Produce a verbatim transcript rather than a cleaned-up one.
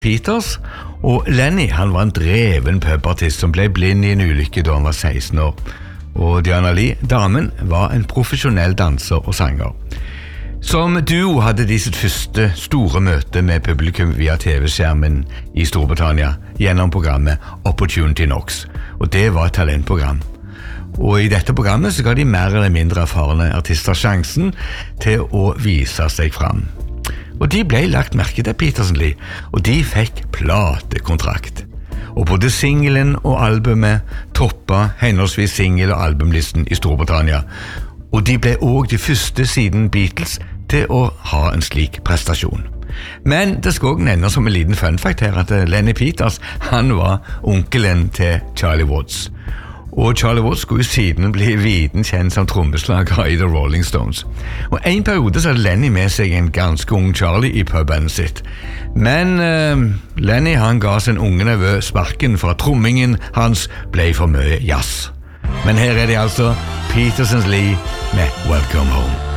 Peters, og Lenny han var en dreven pubartist som ble blind i en ulykke da han var seksten år. Og Diana Lee, damen, var en profesjonell danser og sanger. Som duo hadde de sitt første store møte med publikum via T V-skjermen i Storbritannia gjennom programmet Opportunity Knocks, og det var et talentprogram. Og i dette programmet så ga de mer eller mindre erfarne artister sjansen til å vise seg fram. Og de ble lagt merke til Peterson Lee, og de fikk platekontrakt. Og både singelen og albumet toppet henholdsvis singel- og albumlisten i Storbritannia. Og de ble også de første siden Beatles til å ha en slik prestasjon. Men det skal også nevnes som en liten fun fact her at Lenny Peters, han var onkelen til Charlie Watts. Og Charlie Watts skulle siden bli viden kjent som trommeslager i The Rolling Stones. Og en periode så hadde Lenny med seg en ganske ung Charlie i pubbandet sitt. Men uh, Lenny han ga sin unge nevø sparken for at trommingen hans ble for mye jazz. Men her er det altså Peterson Lee med Welcome Home.